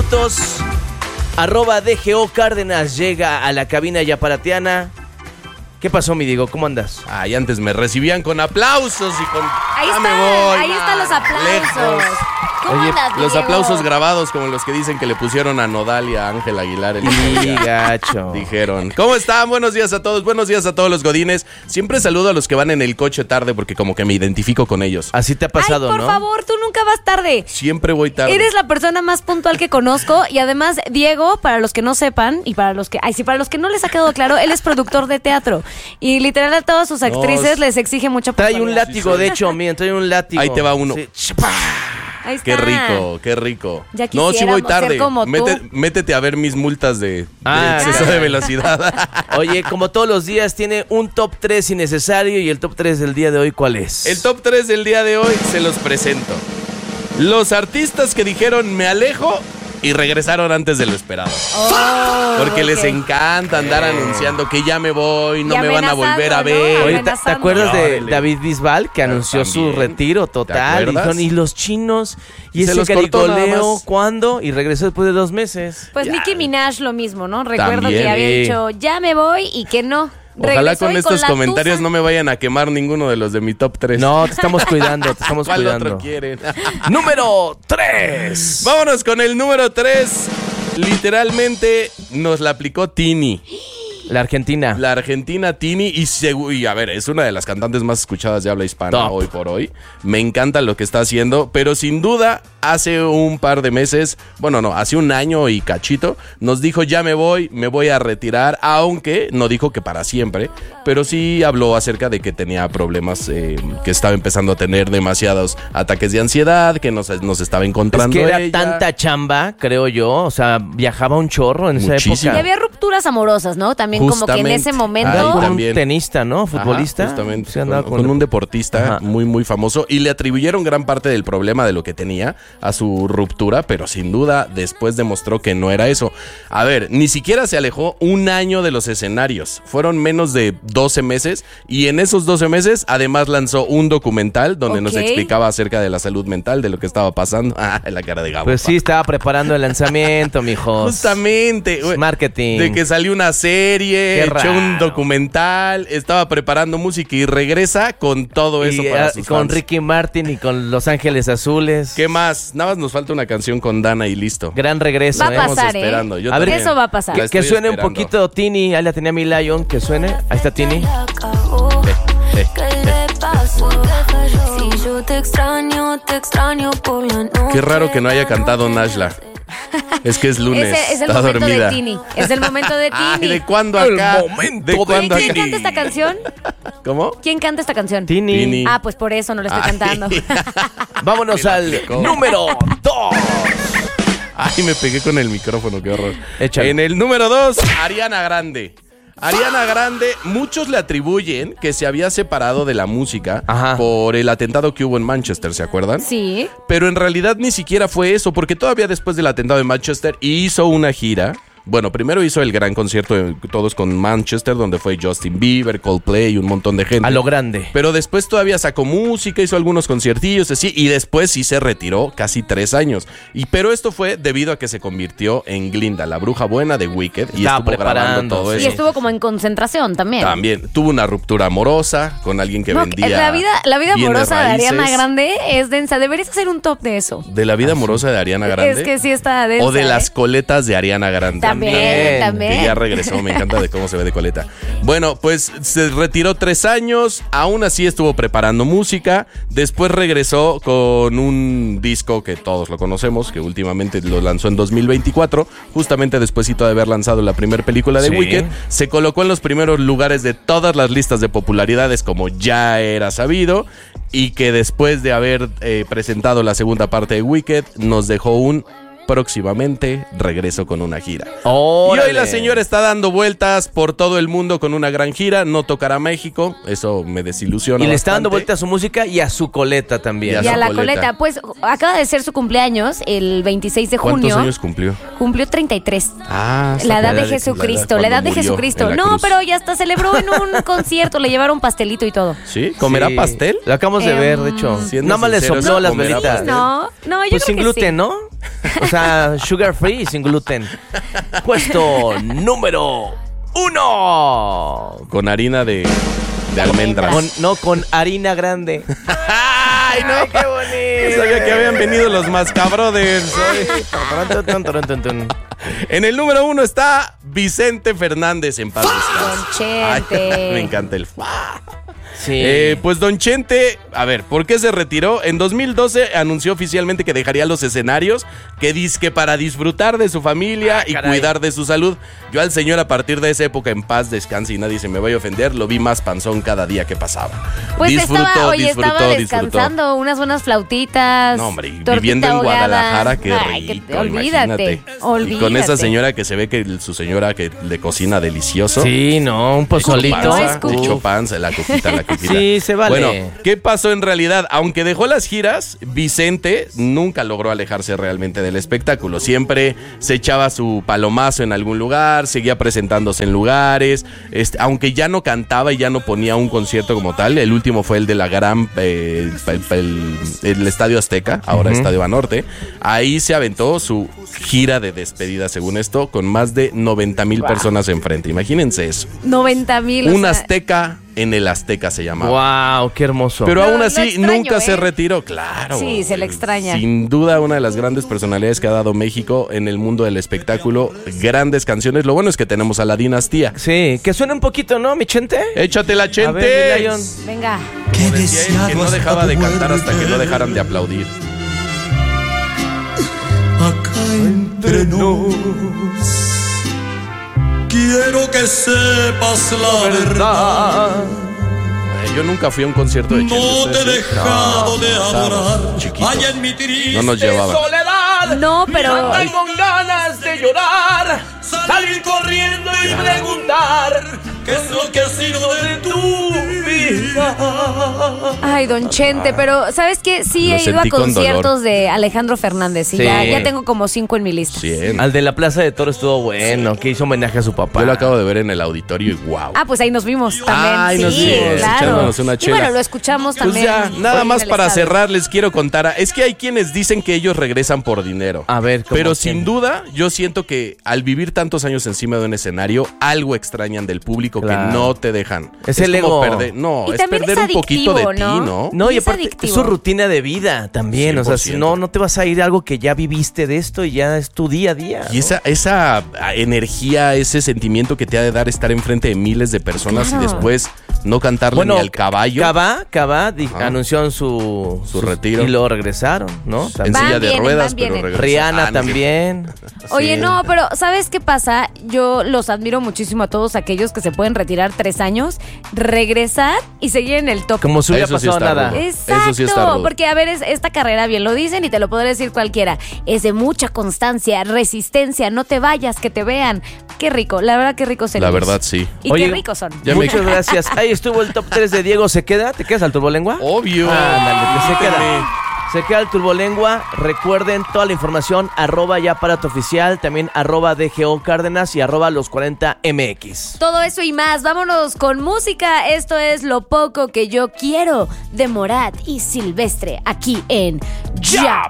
minutos. @DGO Cárdenas llega a la cabina yaparatiana. ¿Qué pasó, mi Diego? ¿Cómo andas? Ay, antes me recibían con aplausos y con... Ahí ya está, me voy, ahí están los aplausos. lejos. ¿Cómo andas, Los Diego? aplausos grabados como los que dicen que le pusieron a Nodal y a Ángel Aguilar el Y gacho. Dijeron, ¿cómo están? Buenos días a todos, buenos días a todos los godines. Siempre saludo a los que van en el coche tarde porque como que me identifico con ellos. Así te ha pasado, Ay, por ¿no? favor, tú nunca vas tarde. Siempre voy tarde. Eres la persona más puntual que conozco y además Diego, para los que no sepan y para los que no les ha quedado claro, él es productor de teatro y literal a todas sus actrices les exige mucha Trae un puntualidad. látigo, de hecho, miren, trae un látigo. Ahí te va uno. Sí. Ahí está. Qué rico, qué rico. Ya No, sí voy quisiéramos tarde. ser como tú. Métete a ver mis multas de Ah, exceso de velocidad. Oye, como todos los días, tiene un top 3 innecesario. ¿Y el top 3 del día de hoy cuál es? El top 3 del día de hoy se los presento. Los artistas que dijeron me alejo y regresaron antes de lo esperado. Porque les encanta andar anunciando que ya me voy, no Y me van a volver a amenazando, ver. ¿no? Oye, ¿te amenazando. acuerdas de Órale. David Bisbal que anunció su También. retiro ¿Te total? acuerdas? Y los chinos y Se ese los cortó nada caricoleo, más. ¿cuándo? Y regresó después de 2 meses. Pues Ya. Nicki Minaj lo mismo, ¿no? Recuerdo También, que había sí. dicho, ya me voy y que no. Ojalá Regresó con y estos la comentarios tusa. no me vayan a quemar ninguno de los de mi top 3. No, te estamos cuidando, te estamos ¿Cuál cuidando. otro quieren? Número 3. Vámonos con el número 3. Literalmente nos la aplicó Tini. La Argentina. La argentina Tini y a ver, es una de las cantantes más escuchadas de habla hispana Top. hoy por hoy. Me encanta lo que está haciendo, pero sin duda hace un par de meses, bueno no, hace un año y cachito, nos dijo ya me voy a retirar, aunque no dijo que para siempre, pero sí habló acerca de que tenía problemas, que estaba empezando a tener demasiados ataques de ansiedad, que nos estaba Es encontrando que era ella. tanta chamba, creo yo. O sea, viajaba un chorro en esa Muchísimo. Y época. había rupturas amorosas, ¿no? También como que en Justamente. ese momento... Ahí Con un también. tenista, ¿no? Futbolista. Ajá, justamente, Sí, andaba con un deportista Ajá. muy, muy famoso. Y le atribuyeron gran parte del problema de lo que tenía a su ruptura, pero sin duda después demostró que no era eso. A ver, ni siquiera se alejó un año de los escenarios. Fueron menos de 12 meses y en esos 12 meses además lanzó un documental donde nos Ok. explicaba acerca de la salud mental, de lo que estaba pasando. Ah, la cara de Gabo. Pues sí, estaba preparando el lanzamiento, mijos. Justamente. güey. Marketing. De que salió una serie, Qué echó raro. un documental, estaba preparando música y regresa con todo eso Y, para sus con fans. Ricky Martin y con Los Ángeles Azules. ¿Qué más? Nada más nos falta una canción con Dana y listo. Gran regreso, Va a ¿eh? pasar, esperando. Yo A ver, también. eso va a pasar. La Que estoy suene un esperando. poquito Tini. Ahí la tenía mi Lion. Que suene. Ahí está Tini. ¿Qué le pasó? Si yo te extraño por la noche. Qué raro que no haya cantado Najla. Es que es lunes. Ese es el está momento dormida. de Tini. Es el momento de Ay, Tini. ¿de cuándo acá? El momento ¿De de cuándo ¿Quién acá? canta esta canción? ¿Cómo? ¿Quién canta esta canción? Tini. Tini. Ah, pues por eso no la estoy Ay. cantando. Vámonos Me la al aplicó. número 2. Ay, me pegué con el micrófono, qué horror. Échale. En el número 2, Ariana Grande. Ariana Grande, muchos le atribuyen que se había separado de la música Ajá. por el atentado que hubo en Manchester, ¿se acuerdan? Sí. Pero en realidad ni siquiera fue eso, porque todavía después del atentado en Manchester hizo una gira. Bueno, primero hizo el gran concierto de Todos con Manchester, donde fue Justin Bieber, Coldplay y un montón de gente. A lo grande. Pero después todavía sacó música, hizo algunos conciertillos así, y después sí se retiró casi 3 años. Pero esto fue debido a que se convirtió en Glinda, la bruja buena de Wicked, y Estaba estuvo grabando preparando, todo sí. Y eso. estuvo como en concentración también. También tuvo una ruptura amorosa con alguien que No, vendía la vida bienes amorosa de raíces. Ariana Grande es densa. Deberías hacer un top de eso. De la vida amorosa de Ariana Grande. Es que sí está densa. O de las ¿eh? coletas de Ariana Grande. También. Que ya regresó, me encanta de cómo se ve de coleta. Bueno, pues se retiró 3 años, aún así estuvo preparando música, después regresó con un disco que todos lo conocemos, que últimamente lo lanzó en 2024, justamente despuesito de haber lanzado la primera película de Sí. Wicked, se colocó en los primeros lugares de todas las listas de popularidades como ya era sabido, y que después de haber presentado la segunda parte de Wicked, nos dejó un próximamente regreso con una gira. Y Órale. hoy la señora está dando vueltas por todo el mundo con una gran gira, no tocará México, eso me desilusiona Y le está dando bastante. vuelta a su música y a su coleta también. Y Y a su la coleta. coleta. Pues acaba de ser su cumpleaños el 26 de ¿Cuántos junio. años cumplió? Cumplió 33. Ah, La edad de de- Jesucristo, cuando la edad de murió Jesucristo. en la No, cruz. pero ya hasta celebró en un concierto, le llevaron pastelito y todo. ¿Sí? ¿Comerá Sí. pastel? Lo acabamos de ver, de hecho. Siendo Nada más le sinceros, sopló las comerá velitas. pastel. No, yo Pues creo sin que gluten, sí. ¿no? O sea, sugar free y sin gluten. Puesto número 1. Con harina de almendras. Con harina grande. ¡Ay, no! ¡Qué bonito! Sabía que habían venido los Mascabrothers. En el número 1 está Vicente Fernández, en paz descanse. Don Chente. Ay, me encanta el... Sí. Pues Don Chente, a ver, ¿por qué se retiró? En 2012 anunció oficialmente que dejaría los escenarios, que dizque para disfrutar de su familia y caray. cuidar de su salud. Yo al señor a partir de esa época, en paz descanse y nadie se me vaya a ofender, lo vi más panzón cada día que pasaba. Pues estaba descansando, unas buenas flautitas. No, hombre, tortita viviendo en ahogada. Guadalajara, qué Ay, rico, olvídate. Y con esa señora que se ve que su señora que le cocina delicioso. Sí, no, un pozolito. No, es cucu. Mucho panza, la coquita. Sí, se vale. Bueno, ¿qué pasó en realidad? Aunque dejó las giras, Vicente nunca logró alejarse realmente del espectáculo. Siempre se echaba su palomazo en algún lugar, seguía presentándose en lugares, aunque ya no cantaba y ya no ponía un concierto como tal. El último fue el de la gran el Estadio Azteca, ahora Estadio Banorte. Ahí se aventó su gira de despedida, según esto, con más de 90,000 personas enfrente. Imagínense eso. 90,000. Un Azteca en el Azteca se llamaba. Wow, qué hermoso. Pero aún Lo así extraño, nunca se retiró, claro. Sí, se le extraña. Sin duda una de las grandes personalidades que ha dado México en el mundo del espectáculo. Grandes canciones. Lo bueno es que tenemos a la dinastía. Sí, que suena un poquito, ¿no, mi Chente? Échate la A Chente. ver, mi Lion. Venga. Como decía él, que no dejaba de cantar hasta que no dejaran de aplaudir. Acá entre nos, quiero que sepas la verdad. Yo nunca fui a un concierto de Chente. No te he ¿Ustedes sí? dejado de Estábamos adorar. chiquitos. Allá en mi triste No nos llevaban. Soledad. No, pero. Ay, con ganas de llorar, salir corriendo y preguntar ¿qué es lo que ha sido de tu vida? Ay, Don Chente, pero ¿sabes qué? Sí Lo he ido a sentí con conciertos dolor. de Alejandro Fernández y Sí. ya tengo como 5 en mi lista. 100. Al de la Plaza de Toros estuvo bueno, que hizo homenaje a su papá. Yo lo acabo de ver en el auditorio y wow. Ah, pues ahí nos vimos también. Ay, sí, nos vimos, claro. echándonos una Y chela. bueno, lo escuchamos Pues también. ya, nada en más el para estadio. cerrar les quiero contar. Es que hay quienes dicen que ellos regresan por dinero. A ver, ¿cómo pero quién? sin duda, yo siento que al vivir tantos años encima de un escenario, algo extrañan del público Claro. que no te dejan. Es el como ego. no, Y es también perder es un poquito de adictivo, ti, ¿no? No, y Es aparte adictivo. es su rutina de vida también. O sea, 100%. si no te vas a ir a algo que ya viviste de esto y ya es tu día a día. Y ¿no? esa energía, ese sentimiento que te ha de dar estar enfrente de miles de personas Claro. y después no cantarle ni al caballo. Cabá Ajá. anunció su retiro. Y luego regresaron, ¿no? En También. Van silla de vienen, ruedas, van pero vienen. regresó. Rihanna Ah, no, también. Oye, Sí. no, pero ¿sabes qué pasa? Yo los admiro muchísimo a todos aquellos que se pueden retirar 3 años, regresar y seguir en el top. Como si hubiera Eso sí pasado está nada. rudo. Exacto, Eso sí está rudo. porque a ver, esta carrera, bien lo dicen y te lo podré decir cualquiera, es de mucha constancia, resistencia, no te vayas, que te vean. Qué rico, la verdad, qué rico ser La ellos. verdad, sí. Y Oye, qué ricos son. Ya me- Muchas gracias. Ahí estuvo el top 3 de Diego. ¿Se queda? ¿Te quedas al turbolengua? Obvio. Ándale, pues se queda. Se queda el turbolengua. Recuerden toda la información, @ya para tu oficial, también @DGO Cárdenas y @los 40MX. Todo eso y más, vámonos con música. Esto es Lo Poco Que Yo Quiero de Morat y Silvestre aquí en Ya